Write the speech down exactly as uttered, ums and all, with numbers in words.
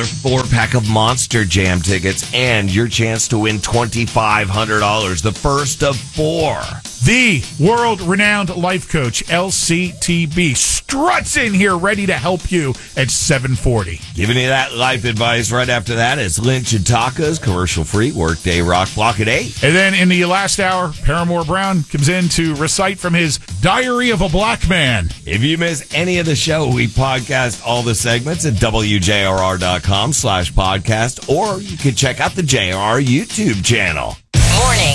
four-pack of Monster Jam tickets and your chance to win twenty-five hundred dollars, the first of four. The world-renowned life coach, L C T B, struts in here ready to help you at seven forty. Giving you that life advice right after that is Lynch and Tacos, commercial-free, Workday Rock Block at eight. And then in the last hour, Paramore Brown comes in to recite from his Diary of a Black Man. If you miss any of the show, we podcast all the segments at W J R R dot com slash podcast, or you can check out the J R R YouTube channel.